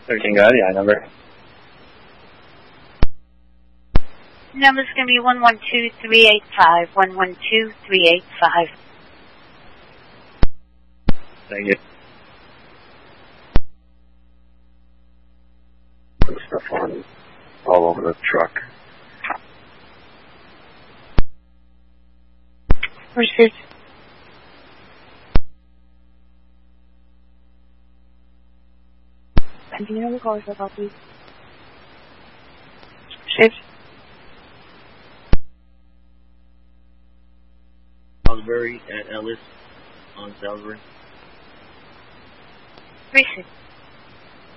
13 got the I number. Number's going to be 112385. 112385. Thank you. Put stuff on all over the truck. Versus. Continue the course of please. Shift. Salisbury at Ellis on Salisbury. Receive.